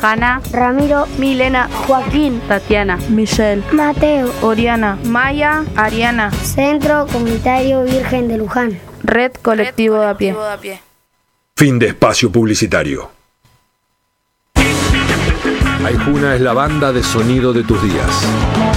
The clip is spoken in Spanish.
Hanna, Ramiro, Milena, Joaquín, Tatiana, Michelle, Mateo, Oriana, Maya, Ariana. Centro Comunitario Virgen de Luján. Red Colectivo de a pie. Fin de espacio publicitario. Aijuna es la banda de sonido de tus días.